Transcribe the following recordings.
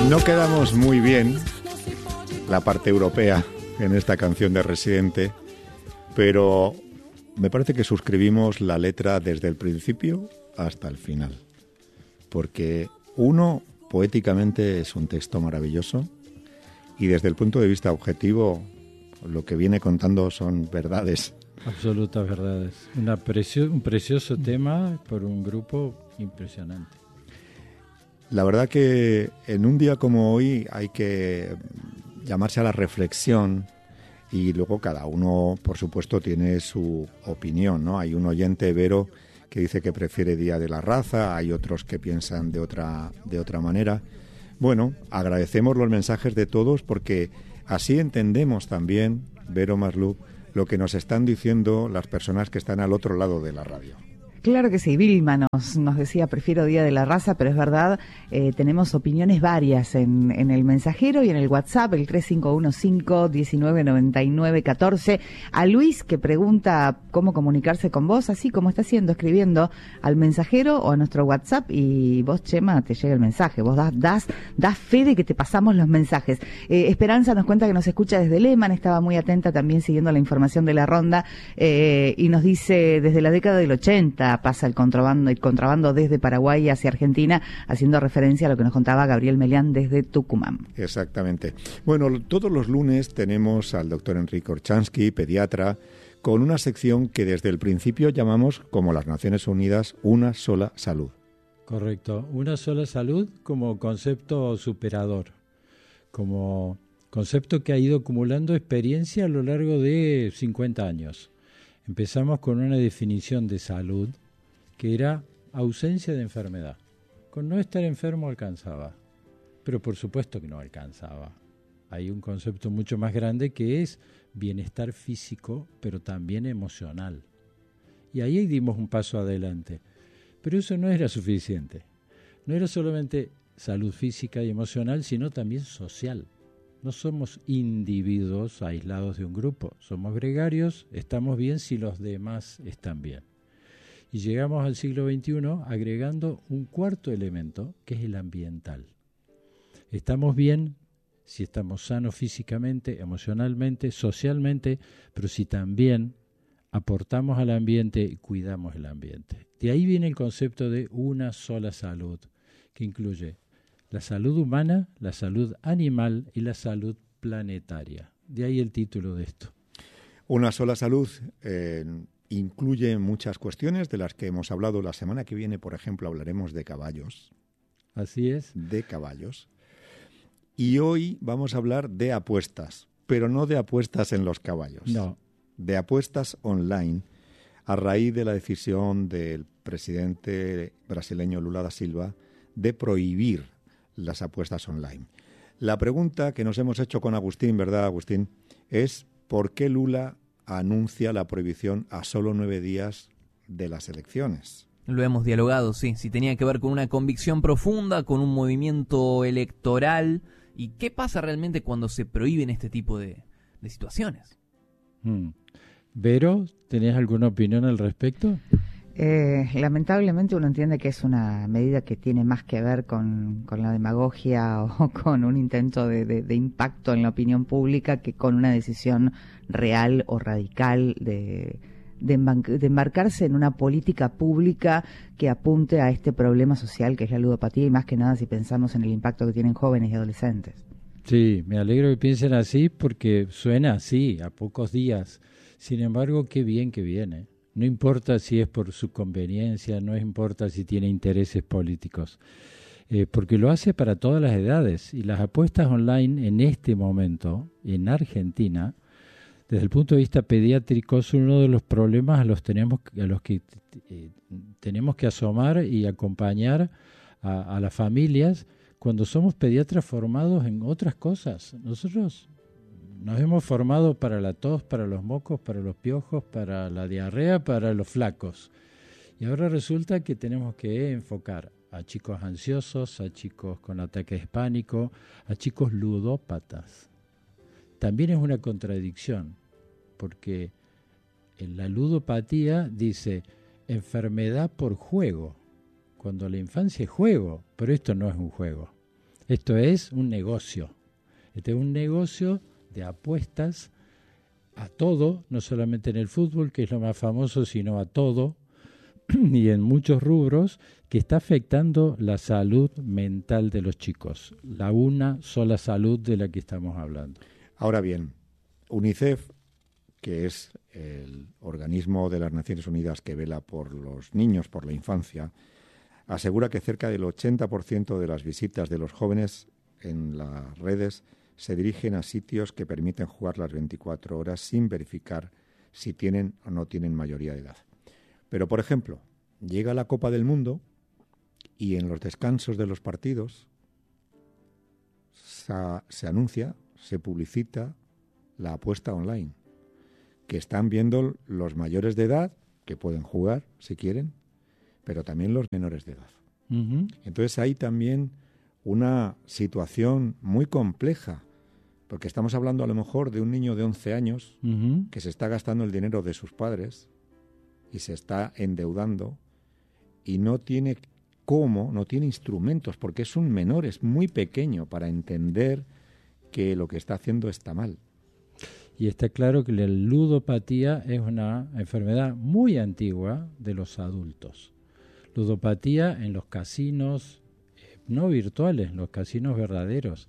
No quedamos muy bien la parte europea en esta canción de Residente, pero me parece que suscribimos la letra desde el principio hasta el final, porque uno, poéticamente es un texto maravilloso y desde el punto de vista objetivo lo que viene contando son verdades. Absolutas verdades. Un precioso tema por un grupo impresionante. La verdad que en un día como hoy hay que llamarse a la reflexión y luego cada uno, por supuesto, tiene su opinión, ¿no? Hay un oyente, Vero, que dice que prefiere Día de la Raza, hay otros que piensan de otra manera. Bueno, agradecemos los mensajes de todos porque así entendemos también, Vero Masluch, lo que nos están diciendo las personas que están al otro lado de la radio. Claro que sí, Vilma nos decía prefiero Día de la Raza, pero es verdad, tenemos opiniones varias en el mensajero y en el WhatsApp, el 3515-1999-14. A Luis, que pregunta cómo comunicarse con vos, así como está haciendo, escribiendo al mensajero o a nuestro WhatsApp, y vos, Chema, te llega el mensaje, vos das fe de que te pasamos los mensajes. Esperanza nos cuenta que nos escucha desde Lehmann, estaba muy atenta también siguiendo la información de la ronda, y nos dice desde la década del 80, pasa el contrabando desde Paraguay hacia Argentina, haciendo referencia a lo que nos contaba Gabriel Melián desde Tucumán. Exactamente. Bueno, todos los lunes tenemos al doctor Enrique Orchansky, pediatra, con una sección que desde el principio llamamos, como las Naciones Unidas, una sola salud. Correcto, una sola salud como concepto superador, como concepto que ha ido acumulando experiencia a lo largo de 50 años. Empezamos con una definición de salud que era ausencia de enfermedad. Con no estar enfermo alcanzaba, pero por supuesto que no alcanzaba. Hay un concepto mucho más grande que es bienestar físico, pero también emocional. Y ahí dimos un paso adelante. Pero eso no era suficiente. No era solamente salud física y emocional, sino también social. No somos individuos aislados de un grupo, somos gregarios, estamos bien si los demás están bien. Y llegamos al siglo XXI agregando un cuarto elemento, que es el ambiental. Estamos bien si estamos sanos físicamente, emocionalmente, socialmente, pero si también aportamos al ambiente y cuidamos el ambiente. De ahí viene el concepto de una sola salud, que incluye la salud humana, la salud animal y la salud planetaria. De ahí el título de esto. Una sola salud incluye muchas cuestiones de las que hemos hablado la semana que viene. Por ejemplo, hablaremos de caballos. Así es. De caballos. Y hoy vamos a hablar de apuestas, pero no de apuestas en los caballos. No. De apuestas online, a raíz de la decisión del presidente brasileño Lula da Silva de prohibir las apuestas online. La pregunta que nos hemos hecho con Agustín, ¿verdad, Agustín?, es ¿por qué Lula anuncia la prohibición a solo 9 días de las elecciones? Lo hemos dialogado, sí. Si tenía que ver con una convicción profunda, con un movimiento electoral. ¿Y qué pasa realmente cuando se prohíben este tipo de situaciones? Vero, ¿tenés alguna opinión al respecto? Lamentablemente uno entiende que es una medida que tiene más que ver con la demagogia o con un intento de impacto en la opinión pública que con una decisión real o radical de embarcarse en una política pública que apunte a este problema social que es la ludopatía, y más que nada si pensamos en el impacto que tienen jóvenes y adolescentes. Sí, me alegro que piensen así porque suena así, a pocos días. Sin embargo, qué bien que viene. No importa si es por su conveniencia, no importa si tiene intereses políticos, porque lo hace para todas las edades. Y las apuestas online en este momento, en Argentina, desde el punto de vista pediátrico, son uno de los problemas a los que tenemos que asomar y acompañar a las familias cuando somos pediatras formados en otras cosas. Nosotros nos hemos formado para la tos, para los mocos, para los piojos, para la diarrea, para los flacos. Y ahora resulta que tenemos que enfocar a chicos ansiosos, a chicos con ataques de pánico, a chicos ludópatas. También es una contradicción, porque en la ludopatía dice enfermedad por juego, cuando la infancia es juego, pero esto no es un juego. Esto es un negocio. Este es un negocio de apuestas a todo, no solamente en el fútbol, que es lo más famoso, sino a todo, y en muchos rubros, que está afectando la salud mental de los chicos, la una sola salud de la que estamos hablando. Ahora bien, UNICEF, que es el organismo de las Naciones Unidas que vela por los niños, por la infancia, asegura que cerca del 80% de las visitas de los jóvenes en las redes se dirigen a sitios que permiten jugar las 24 horas sin verificar si tienen o no tienen mayoría de edad. Pero, por ejemplo, llega la Copa del Mundo y en los descansos de los partidos se anuncia, se publicita la apuesta online, que están viendo los mayores de edad, que pueden jugar si quieren, pero también los menores de edad. Uh-huh. Entonces hay también una situación muy compleja, porque estamos hablando a lo mejor de un niño de 11 años Uh-huh. que se está gastando el dinero de sus padres y se está endeudando y no tiene cómo, no tiene instrumentos, porque es un menor, es muy pequeño para entender que lo que está haciendo está mal. Y está claro que la ludopatía es una enfermedad muy antigua de los adultos. Ludopatía en los casinos, no virtuales, los casinos verdaderos,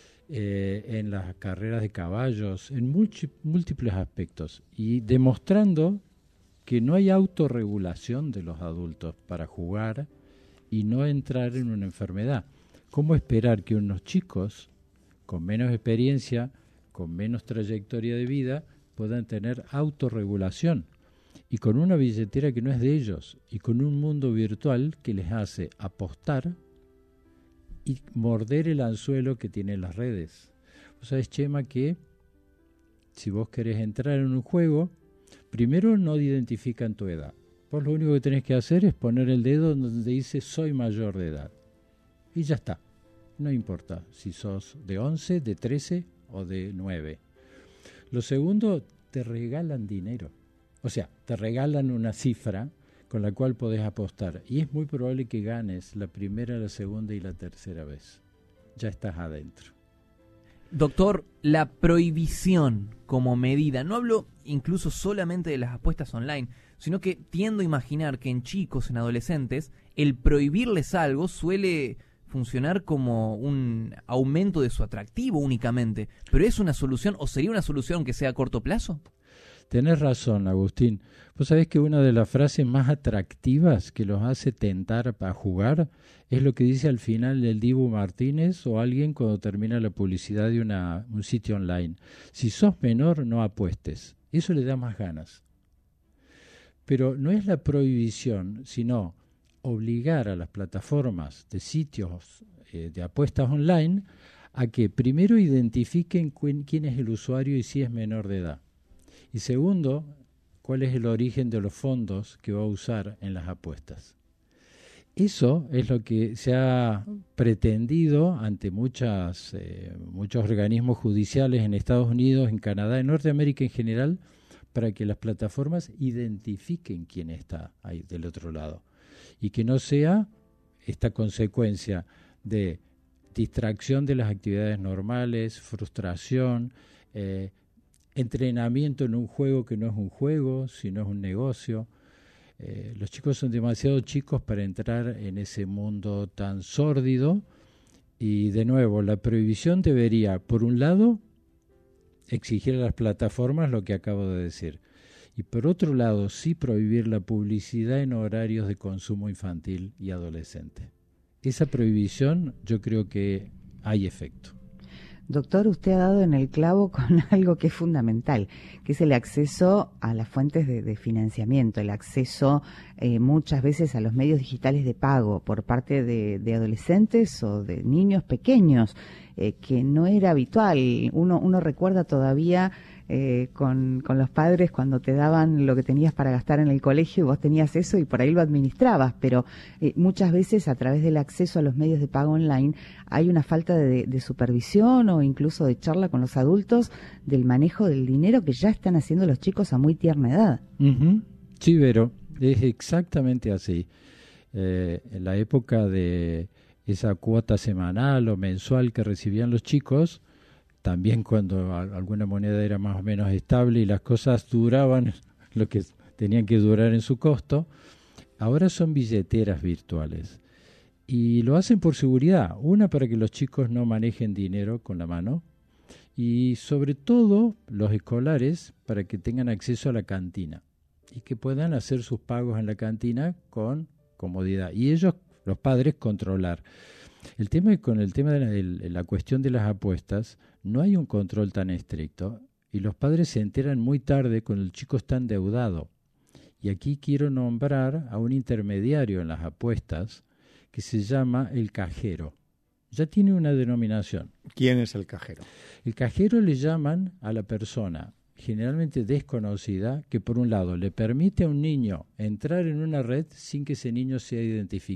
en las carreras de caballos, en múltiples aspectos, y demostrando que no hay autorregulación de los adultos para jugar y no entrar en una enfermedad. ¿Cómo esperar que unos chicos con menos experiencia, con menos trayectoria de vida, puedan tener autorregulación? Y con una billetera que no es de ellos, y con un mundo virtual que les hace apostar y morder el anzuelo que tienen las redes. Vos sabés, Chema, que si vos querés entrar en un juego, primero no identifican tu edad. Vos lo único que tenés que hacer es poner el dedo donde dice soy mayor de edad. Y ya está. No importa si sos de 11, de 13 o de 9. Lo segundo, te regalan dinero. O sea, te regalan una cifra con la cual podés apostar. Y es muy probable que ganes la primera, la segunda y la tercera vez. Ya estás adentro. Doctor, la prohibición como medida, no hablo incluso solamente de las apuestas online, sino que tiendo a imaginar que en chicos, en adolescentes, el prohibirles algo suele funcionar como un aumento de su atractivo únicamente. ¿Pero es una solución o sería una solución que sea a corto plazo? Tenés razón, Agustín. Vos sabés que una de las frases más atractivas que los hace tentar para jugar es lo que dice al final del Dibu Martínez o alguien cuando termina la publicidad de un sitio online. Si sos menor, no apuestes. Eso le da más ganas. Pero no es la prohibición, sino obligar a las plataformas de sitios de apuestas online a que primero identifiquen quién es el usuario y si es menor de edad. Y segundo, cuál es el origen de los fondos que va a usar en las apuestas. Eso es lo que se ha pretendido ante muchos organismos judiciales en Estados Unidos, en Canadá, en Norteamérica en general, para que las plataformas identifiquen quién está ahí del otro lado. Y que no sea esta consecuencia de distracción de las actividades normales, frustración, entrenamiento en un juego que no es un juego, sino es un negocio. Los chicos son demasiado chicos para entrar en ese mundo tan sórdido y, de nuevo, la prohibición debería, por un lado, exigir a las plataformas lo que acabo de decir, y por otro lado, sí prohibir la publicidad en horarios de consumo infantil y adolescente. Esa prohibición yo creo que hay efecto. Doctor, usted ha dado en el clavo con algo que es fundamental, que es el acceso a las fuentes de financiamiento, el acceso muchas veces a los medios digitales de pago por parte de adolescentes o de niños pequeños, que no era habitual. Uno recuerda todavía con los padres cuando te daban lo que tenías para gastar en el colegio y vos tenías eso y por ahí lo administrabas, pero muchas veces a través del acceso a los medios de pago online hay una falta de supervisión o incluso de charla con los adultos del manejo del dinero que ya están haciendo los chicos a muy tierna edad. Uh-huh. Sí, Vero, es exactamente así. En la época de esa cuota semanal o mensual que recibían los chicos, también cuando alguna moneda era más o menos estable y las cosas duraban lo que tenían que durar en su costo, ahora son billeteras virtuales. Y lo hacen por seguridad, una para que los chicos no manejen dinero con la mano y sobre todo los escolares para que tengan acceso a la cantina y que puedan hacer sus pagos en la cantina con comodidad y ellos, los padres, controlar. El tema es con el tema de la cuestión de las apuestas, no hay un control tan estricto y los padres se enteran muy tarde cuando el chico está endeudado. Y aquí quiero nombrar a un intermediario en las apuestas que se llama el cajero. Ya tiene una denominación. ¿Quién es el cajero? El cajero le llaman a la persona generalmente desconocida que por un lado le permite a un niño entrar en una red sin que ese niño sea identificado.